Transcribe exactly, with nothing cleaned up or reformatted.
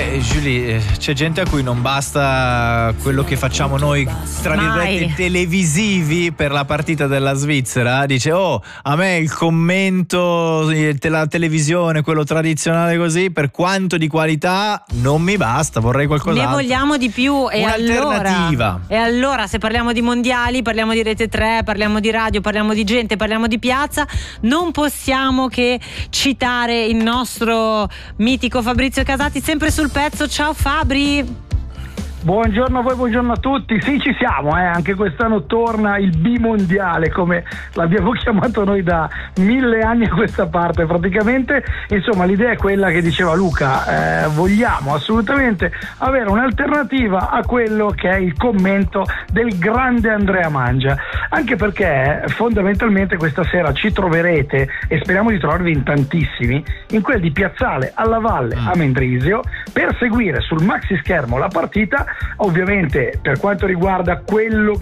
Comunque, Julie, c'è gente a cui non basta quello che facciamo noi, tra virgolette, televisivi per la partita della Svizzera. Dice, oh, a me il commento, la televisione, quello tradizionale così, per quanto di qualità, non mi basta, vorrei qualcos'altro. Ne vogliamo di più. E un'alternativa. Allora, e allora, se parliamo di mondiali, parliamo di Rete tre, parliamo di radio, parliamo di gente, parliamo di piazza, non possiamo che citare il nostro mitico Fabrizio Casati, sempre sul pezzo. Ciao Fabri. Buongiorno a voi, buongiorno a tutti. Sì, ci siamo, eh. Anche quest'anno torna il bimondiale, come l'abbiamo chiamato noi da mille anni a questa parte. Praticamente, insomma, l'idea è quella che diceva Luca, eh, vogliamo assolutamente avere un'alternativa a quello che è il commento del grande Andrea Mangia, anche perché fondamentalmente questa sera ci troverete, e speriamo di trovarvi in tantissimi, in quel di Piazzale alla Valle a Mendrisio, per seguire sul maxi schermo la partita. Ovviamente, per quanto riguarda quello che